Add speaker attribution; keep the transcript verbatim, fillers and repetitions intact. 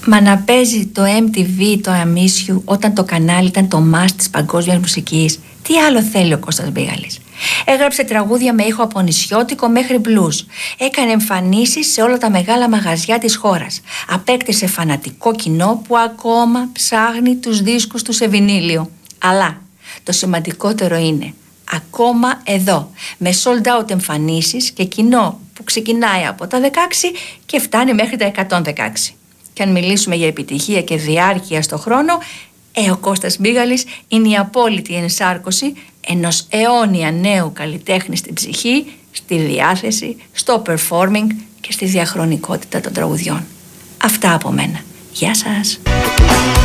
Speaker 1: Μα να παίζει το εμ τι βι, το I Miss You, όταν το κανάλι ήταν το must της παγκόσμιας μουσικής. Τι άλλο θέλει ο Κώστας Μπίγαλης? Έγραψε τραγούδια με ήχο από νησιώτικο μέχρι blues. Έκανε εμφανίσεις σε όλα τα μεγάλα μαγαζιά της χώρας. Απέκτησε φανατικό κοινό που ακόμα ψάχνει τους δίσκους του σε βινίλιο. Αλλά το σημαντικότερο είναι, ακόμα εδώ, με sold out εμφανίσεις και κοινό που ξεκινάει από τα δεκαέξι και φτάνει μέχρι τα εκατόν δεκαέξι. Και αν μιλήσουμε για επιτυχία και διάρκεια στο χρόνο, ε, ο Κώστας Μπίγαλης είναι η απόλυτη ενσάρκωση ενός αιώνια νέου καλλιτέχνη στην ψυχή, στη διάθεση, στο performing και στη διαχρονικότητα των τραγουδιών. Αυτά από μένα. Γεια σας!